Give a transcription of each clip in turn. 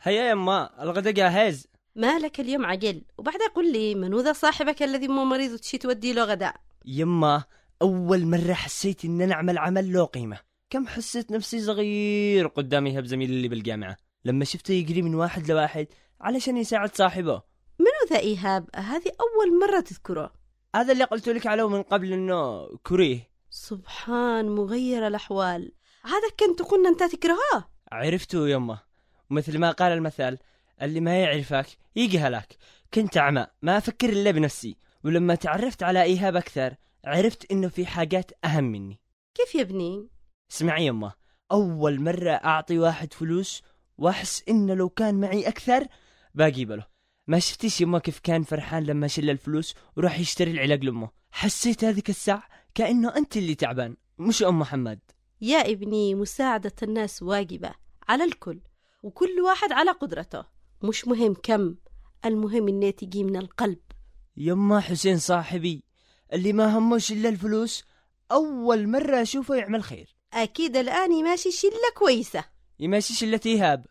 هيا يما الغدا جاهز. مالك اليوم عقل؟ وبعدها قل لي منو ذا صاحبك الذي مو مريض وتشي تودي له غداء؟ يما أول مرة حسيت إن نعمل عمل له قيمة. كم حسيت نفسي صغير قدام إيهاب زميلي اللي بالجامعة لما شفته يجري من واحد لواحد علشان يساعد صاحبه. منو ذا إيهاب؟ هذه أول مرة تذكره. هذا اللي قلت لك عليه من قبل إنه كريه. سبحان مغير الأحوال. هذا كنت قلنا أنت تكرهه. عرفته يما، ومثل ما قال المثل اللي ما يعرفك يجهلك. كنت أعمى ما أفكر إلا بنفسي، ولما تعرفت على إيهاب أكثر عرفت إنه في حاجات أهم مني. كيف يا ابني؟ اسمعي يما، أول مرة أعطي واحد فلوس وأحس إنه لو كان معي أكثر باقي بله. ما شفتيش يما كيف كان فرحان لما شل الفلوس وراح يشتري العلاج لأمه؟ حسيت هذيك الساعة كأنه أنت اللي تعبان مش أم محمد. يا ابني مساعدة الناس واجبة على الكل، وكل واحد على قدرته، مش مهم كم، المهم إنه تجي من القلب. يما حسين صاحبي اللي ما هموش إلا الفلوس أول مرة أشوفه يعمل خير. أكيد الآن يماشي شلة كويسة. يماشي شلة إيهاب.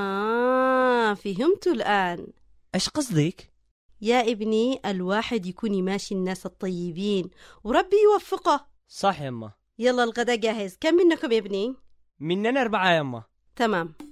فهمت الآن. أش قصدك؟ يا ابني الواحد يكون يماشي الناس الطيبين وربي يوفقه. صح يما. يلا الغدا جاهز. كم منكم يا ابني؟ مننا 4 يما. تمام.